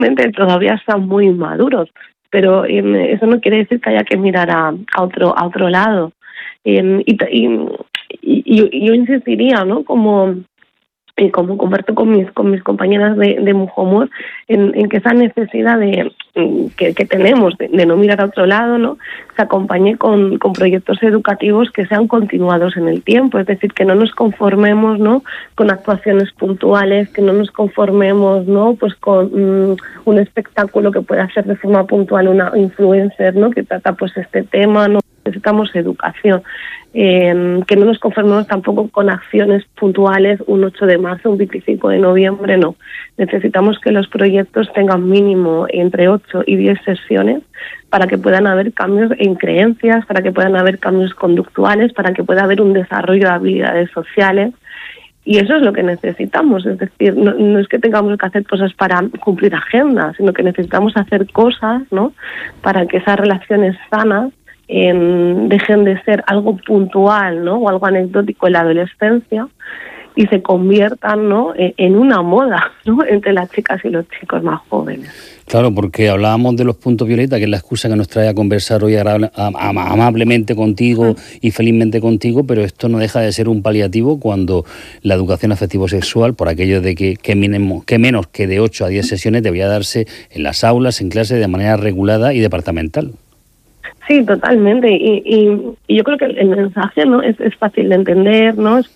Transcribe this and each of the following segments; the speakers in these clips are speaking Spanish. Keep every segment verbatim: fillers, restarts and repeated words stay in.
todavía están muy maduros, pero eh, eso no quiere decir que haya que mirar a, a otro a otro lado. Eh, y, y, y, y yo insistiría, ¿no? Como y como comparto con mis con mis compañeras de, de Mujomor, en, en que esa necesidad de que, que tenemos de, de no mirar a otro lado, ¿no?, se acompañe con, con proyectos educativos que sean continuados en el tiempo, es decir, que no nos conformemos, ¿no?, con actuaciones puntuales, que no nos conformemos, ¿no?, pues con um, un espectáculo que pueda hacer de forma puntual una influencer, ¿no?, que trata pues este tema, ¿no? Necesitamos educación, eh, que no nos conformemos tampoco con acciones puntuales, un ocho de marzo, un veinticinco de noviembre, no. Necesitamos que los proyectos tengan mínimo entre ocho y diez sesiones para que puedan haber cambios en creencias, para que puedan haber cambios conductuales, para que pueda haber un desarrollo de habilidades sociales. Y eso es lo que necesitamos, es decir, no, no es que tengamos que hacer cosas para cumplir agendas, sino que necesitamos hacer cosas, ¿no?, para que esas relaciones sanas Eh, dejen de ser algo puntual, ¿no?, o algo anecdótico en la adolescencia y se conviertan, ¿no?, en una moda, ¿no?, entre las chicas y los chicos más jóvenes. Claro, porque hablábamos de los puntos violeta, que es la excusa que nos trae a conversar hoy agradable, am, amablemente contigo y felizmente contigo, pero esto no deja de ser un paliativo cuando la educación afectivo-sexual, por aquello de que, que, mínimo, que menos que de ocho a diez sesiones, debería darse en las aulas, en clase, de manera regulada y departamental. Sí, totalmente. Y, y, y yo creo que el mensaje, ¿no?, es, es fácil de entender, ¿no? Es,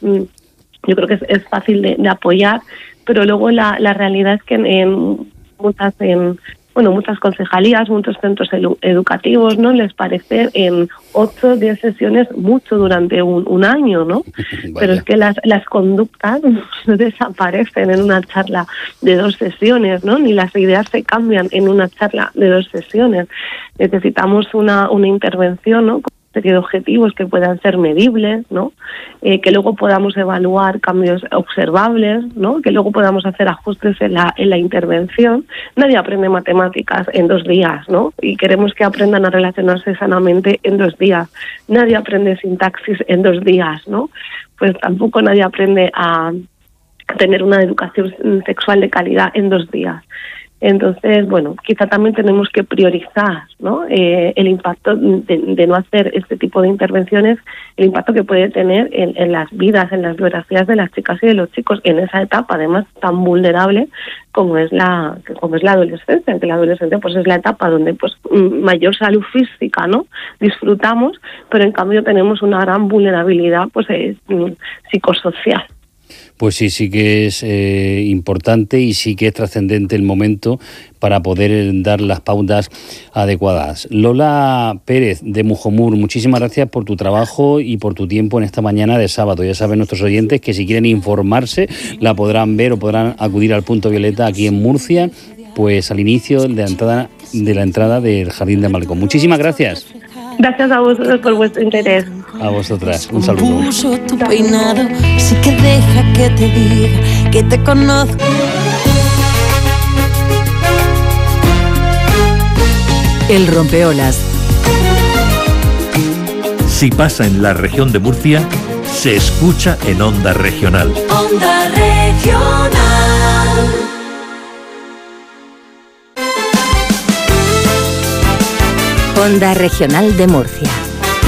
yo creo que es, es fácil de, de apoyar, pero luego la, la realidad es que en, en muchas en, bueno muchas concejalías, muchos centros edu- educativos, ¿no?, les parece en ocho o diez sesiones mucho durante un, un año, ¿no? Pero es que las, las conductas no desaparecen en una charla de dos sesiones, ¿no? Ni las ideas se cambian en una charla de dos sesiones. Necesitamos una, una intervención, ¿no?, con una serie de objetivos que puedan ser medibles, ¿no?, eh, que luego podamos evaluar cambios observables, ¿no?, que luego podamos hacer ajustes en la, en la intervención. Nadie aprende matemáticas en dos días, ¿no?, y queremos que aprendan a relacionarse sanamente en dos días. Nadie aprende sintaxis en dos días, ¿no? Pues tampoco nadie aprende a tener una educación sexual de calidad en dos días. Entonces, bueno, quizá también tenemos que priorizar, ¿no?, eh, el impacto de, de no hacer este tipo de intervenciones, el impacto que puede tener en, en las vidas, en las biografías de las chicas y de los chicos en esa etapa, además tan vulnerable como es la como es la adolescencia, que la adolescencia pues es la etapa donde pues mayor salud física, ¿no?, disfrutamos, pero en cambio tenemos una gran vulnerabilidad pues eh, psicosocial. Pues sí, sí que es eh, importante y sí que es trascendente el momento para poder dar las pautas adecuadas. Lola Pérez, de Mujomor, muchísimas gracias por tu trabajo y por tu tiempo en esta mañana de sábado. Ya saben nuestros oyentes que si quieren informarse la podrán ver o podrán acudir al Punto Violeta aquí en Murcia, pues al inicio de la entrada, de la entrada del Jardín del Malecón. Muchísimas gracias. Gracias a vosotros por vuestro interés. A vosotras, un saludo. Puso tu peinado, sí que deja que te diga que te conozco. El rompeolas. Si pasa en la región de Murcia, se escucha en Onda Regional. Onda Regional. Onda Regional de Murcia.